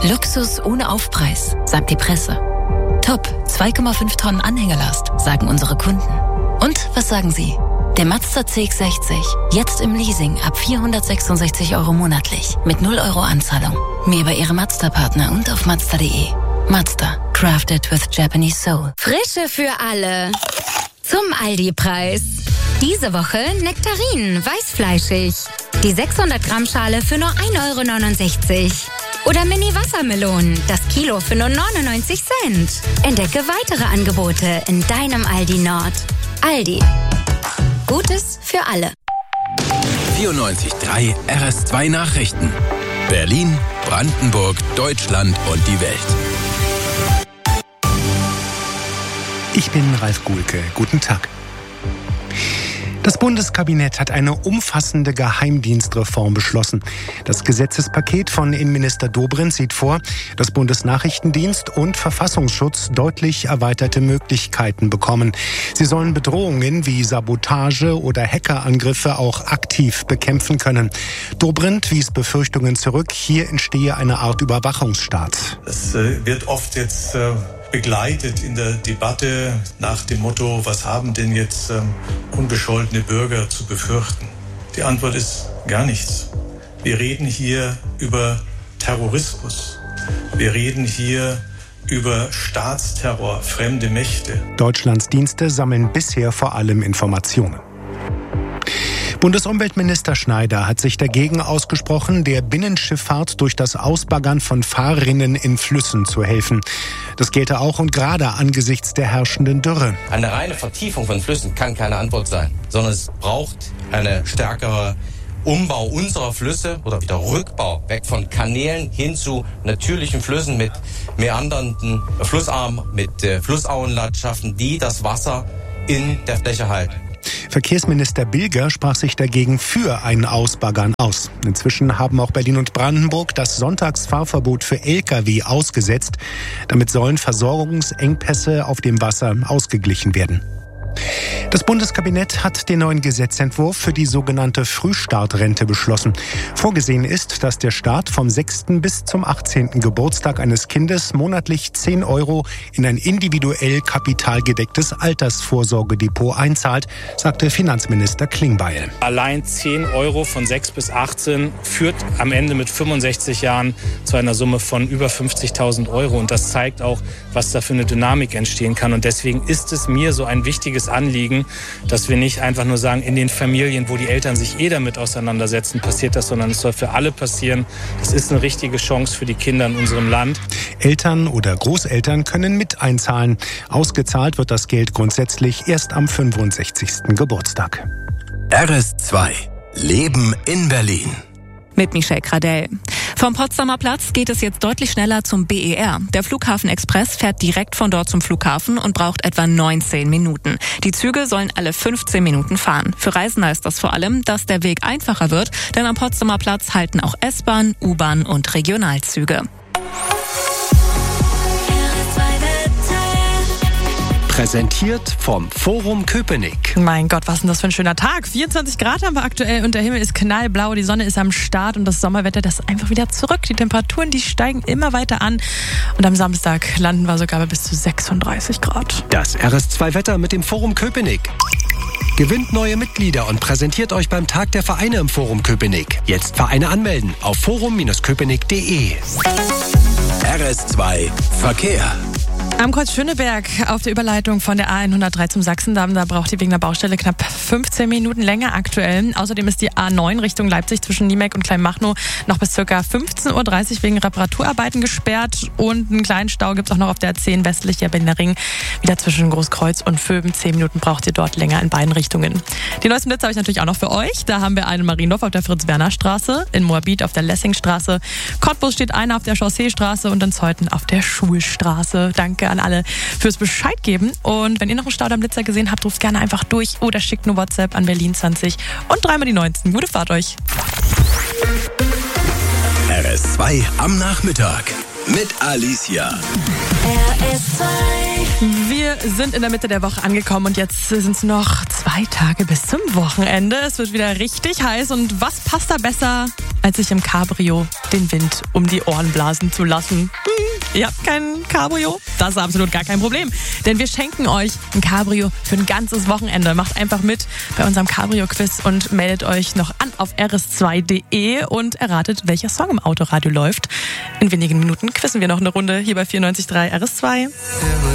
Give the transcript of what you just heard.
Luxus ohne Aufpreis, sagt die Presse. Top, 2,5 Tonnen Anhängelast, sagen unsere Kunden. Und was sagen Sie? Der Mazda CX-60, jetzt im Leasing ab 466 € monatlich, mit 0 € Anzahlung. Mehr bei Ihrem Mazda-Partner und auf Mazda.de. Mazda, crafted with Japanese soul. Frische für alle. Zum Aldi-Preis. Diese Woche Nektarinen, weißfleischig. Die 600 Gramm Schale für nur 1,69 €. Oder Mini-Wassermelonen, das Kilo für nur 99 Cent. Entdecke weitere Angebote in deinem Aldi Nord. Aldi. Gutes für alle. 94.3 RS2 Nachrichten. Berlin, Brandenburg, Deutschland und die Welt. Ich bin Ralf Guhlke. Guten Tag. Das Bundeskabinett hat eine umfassende Geheimdienstreform beschlossen. Das Gesetzespaket von Innenminister Dobrindt sieht vor, dass Bundesnachrichtendienst und Verfassungsschutz deutlich erweiterte Möglichkeiten bekommen. Sie sollen Bedrohungen wie Sabotage oder Hackerangriffe auch aktiv bekämpfen können. Dobrindt wies Befürchtungen zurück, hier entstehe eine Art Überwachungsstaat. Es wird oft jetzt begleitet in der Debatte nach dem Motto, was haben denn jetzt unbescholtene Bürger zu befürchten? Die Antwort ist gar nichts. Wir reden hier über Terrorismus. Wir reden hier über Staatsterror, fremde Mächte. Deutschlands Dienste sammeln bisher vor allem Informationen. Bundesumweltminister Schneider hat sich dagegen ausgesprochen, der Binnenschifffahrt durch das Ausbaggern von Fahrrinnen in Flüssen zu helfen. Das gelte auch und gerade angesichts der herrschenden Dürre. Eine reine Vertiefung von Flüssen kann keine Antwort sein, sondern es braucht eine stärkere Umbau unserer Flüsse oder wieder Rückbau weg von Kanälen hin zu natürlichen Flüssen mit meandernden Flussarmen, mit Flussauenlandschaften, die das Wasser in der Fläche halten. Verkehrsminister Bilger sprach sich dagegen für ein Ausbaggern aus. Inzwischen haben auch Berlin und Brandenburg das Sonntagsfahrverbot für Lkw ausgesetzt. Damit sollen Versorgungsengpässe auf dem Wasser ausgeglichen werden. Das Bundeskabinett hat den neuen Gesetzentwurf für die sogenannte Frühstartrente beschlossen. Vorgesehen ist, dass der Staat vom 6. bis zum 18. Geburtstag eines Kindes monatlich 10 € in ein individuell kapitalgedecktes Altersvorsorgedepot einzahlt, sagte Finanzminister Klingbeil. Allein 10 € von 6 bis 18 führt am Ende mit 65 Jahren zu einer Summe von über 50.000 €. Und das zeigt auch, was da für eine Dynamik entstehen kann. Und deswegen ist es mir so ein wichtiges Anliegen, dass wir nicht einfach nur sagen, in den Familien, wo die Eltern sich damit auseinandersetzen, passiert das, sondern es soll für alle passieren. Das ist eine richtige Chance für die Kinder in unserem Land. Eltern oder Großeltern können mit einzahlen. Ausgezahlt wird das Geld grundsätzlich erst am 65. Geburtstag. RS2 Leben in Berlin. Mit Michelle Gradell. Vom Potsdamer Platz geht es jetzt deutlich schneller zum BER. Der Flughafen Express fährt direkt von dort zum Flughafen und braucht etwa 19 Minuten. Die Züge sollen alle 15 Minuten fahren. Für Reisende ist das vor allem, dass der Weg einfacher wird, denn am Potsdamer Platz halten auch S-Bahn, U-Bahn und Regionalzüge. Präsentiert vom Forum Köpenick. Mein Gott, was ist denn das für ein schöner Tag. 24 Grad haben wir aktuell und der Himmel ist knallblau, die Sonne ist am Start und das Sommerwetter, das ist einfach wieder zurück. Die Temperaturen, die steigen immer weiter an und am Samstag landen wir sogar bei bis zu 36 Grad. Das RS2 mit dem Forum Köpenick. Gewinnt neue Mitglieder und präsentiert euch beim Tag der Vereine im Forum Köpenick. Jetzt Vereine anmelden auf forum-köpenick.de. RS2 Verkehr. Am Kreuz Schöneberg auf der Überleitung von der A103 zum Sachsendamm, da braucht ihr wegen der Baustelle knapp 15 Minuten länger aktuell. Außerdem ist die A9 Richtung Leipzig zwischen Niemek und Kleinmachnow noch bis ca. 15:30 Uhr wegen Reparaturarbeiten gesperrt. Und einen kleinen Stau gibt es auch noch auf der A10 westlicher Berliner Ring. Wieder zwischen Großkreuz und Vöben. 10 Minuten braucht ihr dort länger in beiden Richtungen. Die neuesten Blitze habe ich natürlich auch noch für euch. Da haben wir einen in Mariendorf auf der Fritz-Werner-Straße, in Moabit auf der Lessingstraße. Cottbus steht einer auf der Chausseestraße und in Zeuthen auf der Schulstraße. Danke an alle fürs Bescheid geben. Und wenn ihr noch einen Staudamm-Blitzer gesehen habt, ruft gerne einfach durch oder schickt eine WhatsApp an Berlin 20 und 3 mal die 19. Gute Fahrt euch. RS2 am Nachmittag. mit Alicia. Wir sind in der Mitte der Woche angekommen und jetzt sind es noch 2 Tage bis zum Wochenende. Es wird wieder richtig heiß und was passt da besser, als sich im Cabrio den Wind um die Ohren blasen zu lassen? Ihr habt kein Cabrio? Das ist absolut gar kein Problem, denn wir schenken euch ein Cabrio für ein ganzes Wochenende. Macht einfach mit bei unserem Cabrio-Quiz und meldet euch noch an auf rs2.de und erratet, welcher Song im Autoradio läuft. In wenigen Minuten quizzen wir noch eine Runde hier bei 94.3 RS2.